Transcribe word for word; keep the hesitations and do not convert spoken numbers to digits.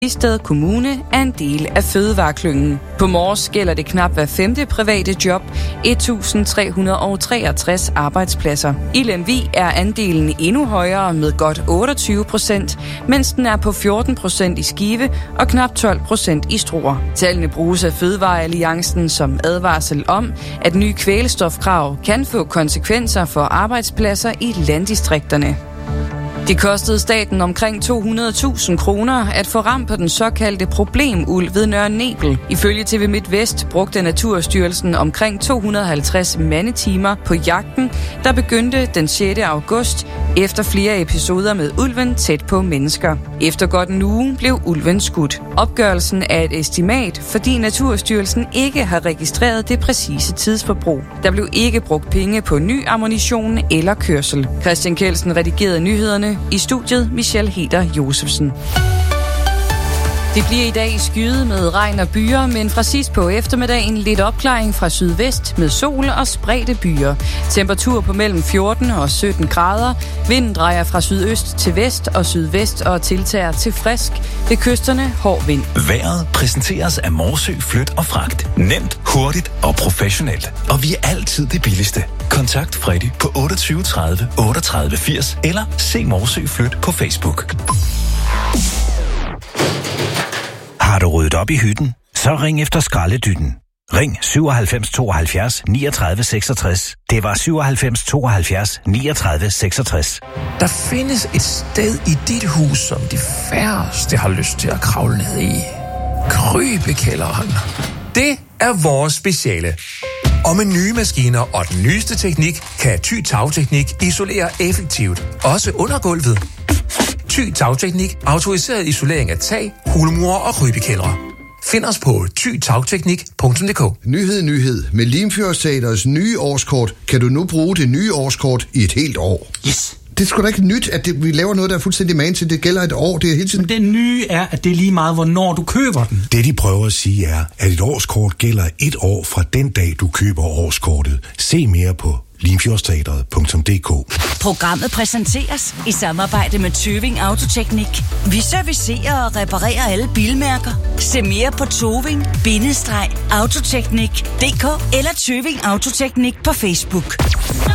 Thisted Kommune er en del af fødevareklyngen. På Mors gælder det knap hver femte private job, et tusind tre hundrede og treogtres arbejdspladser. I Lemvig er andelen endnu højere med godt otteogtyve procent, mens den er på fjorten procent i Skive og knap tolv procent i Struer. Tallene bruges af Fødevarealliancen som advarsel om, at nye kvælstofkrav kan få konsekvenser for arbejdspladser i landdistrikterne. Det kostede staten omkring to hundrede tusind kroner at få ram på den såkaldte problemulv ved Nørre Nebel. Ifølge T V MidtVest brugte Naturstyrelsen omkring to hundrede og halvtreds mandetimer på jagten, der begyndte den sjette august efter flere episoder med ulven tæt på mennesker. Efter godt en uge blev ulven skudt. Opgørelsen er et estimat, fordi Naturstyrelsen ikke har registreret det præcise tidsforbrug. Der blev ikke brugt penge på ny ammunition eller kørsel. Christian Kelsen redigerede nyhederne. I studiet Michelle Heder Josefsen. Det bliver i dag skyet med regn og byer, men fra sidst på eftermiddagen lidt opklaring fra sydvest med sol og spredte byer. Temperatur på mellem fjorten og sytten grader. Vinden drejer fra sydøst til vest og sydvest og tiltager til frisk. Ved kysterne hård vind. Vejret præsenteres af Morsø Flyt og Fragt. Nemt, hurtigt og professionelt. Og vi er altid det billigste. Kontakt Freddy på otteogtyve tredive otteogtredive firs eller se Morsø Flyt på Facebook. Har du ryddet op i hytten? Så ring efter skraldedytten. Ring syvoghalvfems tooghalvfjerds niogtredive seksogtres. Det var syvoghalvfems tooghalvfjerds niogtredive seksogtres. Der findes et sted i dit hus, som de færreste har lyst til at kravle ned i. Krybekælderen. Det er vores speciale. Og med nye maskiner og den nyeste teknik, kan Thy Tagteknik isolere effektivt, også under gulvet. Thy Tagteknik, autoriseret isolering af tag, hulmure og krybekældre. Find os på thy tagteknik punktum d k. Nyhed, nyhed. Med Limfjordsteatrets nye årskort kan du nu bruge det nye årskort i et helt år. Yes. Det er sgu da ikke nyt, at det, vi laver noget, der er fuldstændig man til. Det gælder et år. Det er hele tiden. Men det nye er, at det er lige meget, hvornår du køber den. Det, de prøver at sige, er, at et årskort gælder et år fra den dag, du køber årskortet. Se mere på limfjordsteatret punktum d k. Programmet præsenteres i samarbejde med Tøving Autoteknik. Vi servicerer og reparerer alle bilmærker. Se mere på toving bindestreg autoteknik punktum d k eller Tøving Autoteknik på Facebook.